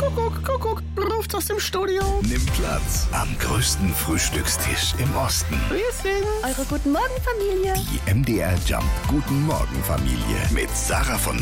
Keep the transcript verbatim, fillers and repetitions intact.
Kuckuck, Kuckuck, ruft aus dem Studio. Nimm Platz am größten Frühstückstisch im Osten. Wir sind Eure Guten Morgen Familie. Die M D R Jump Guten Morgen Familie mit Sarah von